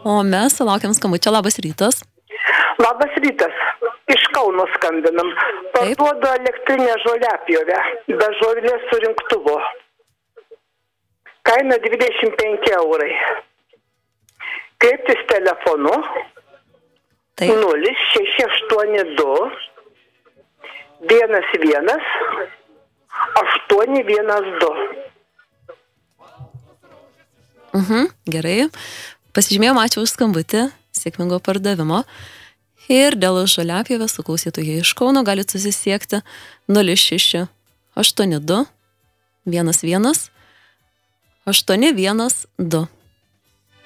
O mes laukiam skambučio. Labas rytas. Labas rytas. Iš Kauno skambinam. Parduodu elektrinę žoliapjovę, be žolės surinktuvo. Kaina 25 eurai. Kreiptis telefonu 0682 11 812. Gerai. Pasižymėjom, ačiū už skambutį. Sėkmingo pardavimo. Ir dėl žoliapjovės su klausytojai iš Kauno galite susisiekti 0682 11 812.